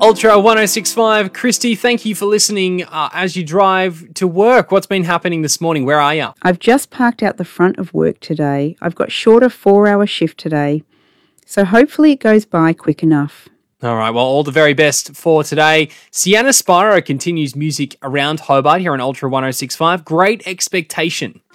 Ultra 1065, Christy, thank you for listening as you drive to work. What's been happening this morning? Where are you? I've just parked out the front of work today. I've got shorter 4-hour shift today, so hopefully it goes by quick enough. All right, well, all the very best for today. Sienna Spiro continues music around Hobart here on Ultra 1065. Great Expectation.